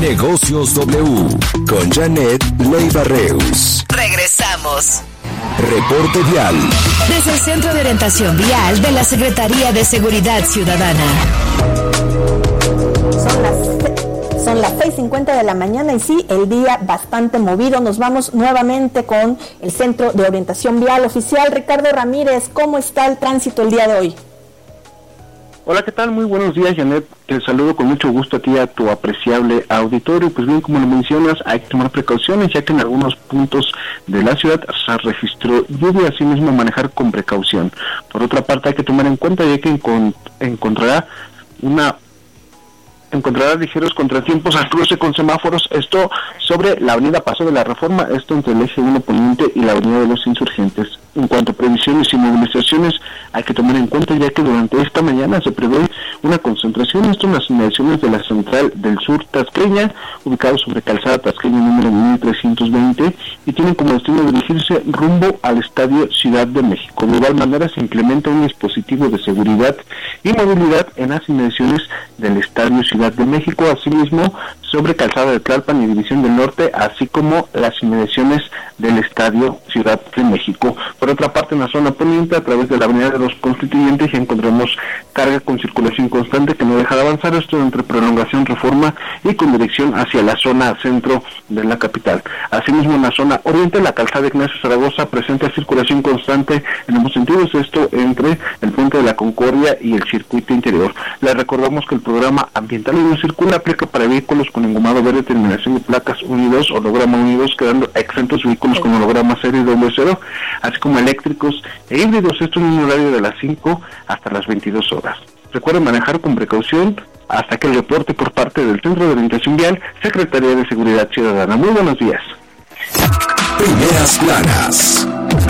Negocios W con Janet Leiva Reus. Regresamos. Reporte vial. Desde el Centro de Orientación Vial de la Secretaría de Seguridad Ciudadana. Son las 6:50 de la mañana y sí, el día bastante movido. Nos vamos nuevamente con el Centro de Orientación Vial. Oficial Ricardo Ramírez, ¿cómo está el tránsito el día de hoy? Hola, ¿qué tal? Muy buenos días, Janet. Te saludo con mucho gusto a ti y a tu apreciable auditorio. Pues bien, como lo mencionas, hay que tomar precauciones, ya que en algunos puntos de la ciudad se registró lluvia, así mismo manejar con precaución. Por otra parte, hay que tomar en cuenta, ya que encontrará ligeros contratiempos al cruce con semáforos, esto sobre la avenida Paso de la Reforma, esto entre el eje 1 Poniente y la avenida de los Insurgentes. En cuanto a previsiones y movilizaciones, hay que tomar en cuenta, ya que durante esta mañana se prevé una concentración, esto en las inmediaciones de la Central del Sur Tasqueña, ubicado sobre Calzada Tasqueña número 1320, y tienen como destino dirigirse rumbo al Estadio Ciudad de México. De igual manera, se implementa un dispositivo de seguridad y movilidad en las inmediaciones del Estadio Ciudad de México, asimismo sobre Calzada de Tlalpan y División del Norte, así como las inmediaciones del Estadio Ciudad de México. Por otra parte, en la zona poniente, a través de la avenida de los Constituyentes, ya encontramos carga con circulación constante que no deja de avanzar, esto entre Prolongación Reforma y con dirección hacia la zona centro de la capital. Asimismo, en la zona oriente, la calzada Ignacio Zaragoza presenta circulación constante en ambos sentidos, esto entre el Puente de la Concordia y el circuito interior. Les recordamos que el programa Ambiental Uno Circula aplica para vehículos con engomado verde, terminación de placas unidos, holograma unidos, quedando exentos vehículos con holograma serie W0, así como eléctricos e híbridos, esto en un horario de las 5 hasta las 22 horas. Recuerden manejar con precaución hasta que el reporte por parte del Centro de Orientación Vial, Secretaría de Seguridad Ciudadana. Muy buenos días. Primeras planas.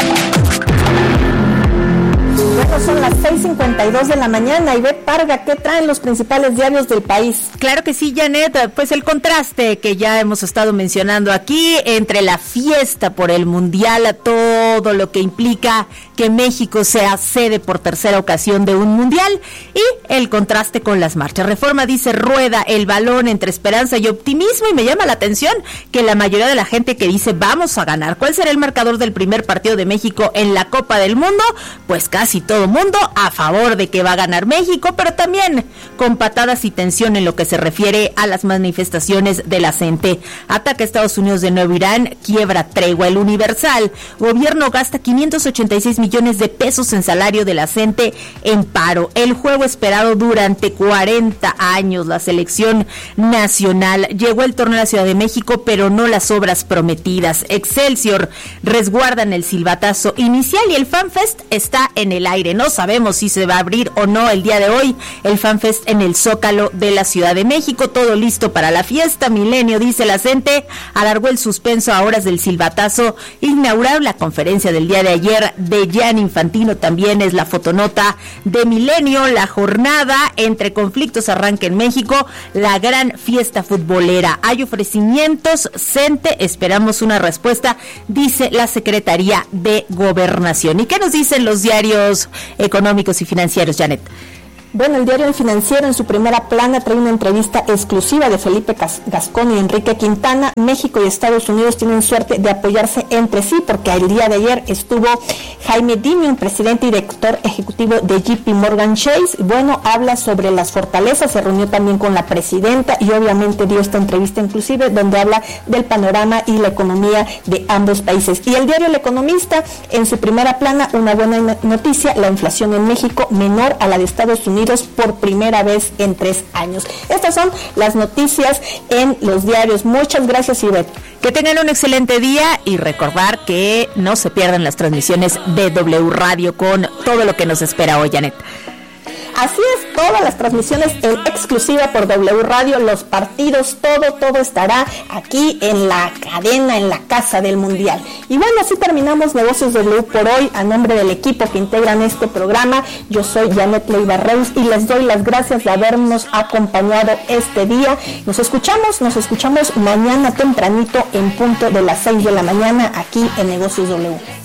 Bueno, son las 6:52 de la mañana. Ivette Parga, ¿qué traen los principales diarios del país? Claro que sí, Janet, pues el contraste que ya hemos estado mencionando aquí entre la fiesta por el Mundial, a todo lo que implica que México sea sede por tercera ocasión de un Mundial, y el contraste con las marchas. Reforma dice rueda el balón entre esperanza y optimismo, y me llama la atención que la mayoría de la gente que dice vamos a ganar. ¿Cuál será el marcador del primer partido de México en la Copa del Mundo? Pues casi todo mundo a favor de que va a ganar México, pero también con patadas y tensión en lo que se refiere a las manifestaciones de la gente. Ataca a Estados Unidos de nuevo Irán, quiebra tregua. El Universal, gobierno gasta 586 millones de pesos en salario de la gente en paro. El juego esperado durante 40 años, la selección nacional. Llegó el torneo a la Ciudad de México, pero no las obras prometidas. Excelsior, resguardan el silbatazo inicial y el FanFest está en el aire. No sabemos si se va a abrir o no el día de hoy el FanFest en el Zócalo de la Ciudad de México. Todo listo para la fiesta. Milenio, dice la gente, alargó el suspenso a horas del silbatazo inaugural. La conferencia del día de ayer de Gianni Infantino también es la fotonota de Milenio. La jornada entre conflictos arranca en México, la gran fiesta futbolera. Hay ofrecimientos, CENTE, esperamos una respuesta, dice la Secretaría de Gobernación. ¿Y qué nos dicen los diarios económicos y financieros, Janet? Bueno, el diario El Financiero en su primera plana trae una entrevista exclusiva de Felipe Gascón y Enrique Quintana. México y Estados Unidos tienen suerte de apoyarse entre sí, porque el día de ayer estuvo Jaime Dimon, presidente y director ejecutivo de JP Morgan Chase. Bueno, habla sobre las fortalezas, se reunió también con la presidenta y obviamente dio esta entrevista inclusive donde habla del panorama y la economía de ambos países. Y el diario El Economista en su primera plana, una buena noticia, la inflación en México menor a la de Estados Unidos por primera vez en 3 años. Estas son las noticias en los diarios. Muchas gracias, Ivette. Que tengan un excelente día y recordar que no se pierdan las transmisiones de W Radio con todo lo que nos espera hoy, Janet. Así es, todas las transmisiones en exclusiva por W Radio, los partidos, todo estará aquí en la cadena, en la casa del Mundial. Y bueno, así terminamos Negocios W por hoy. A nombre del equipo que integran este programa, yo soy Janet Leiva Reus y les doy las gracias de habernos acompañado este día. Nos escuchamos mañana tempranito en punto de las 6 de la mañana aquí en Negocios W.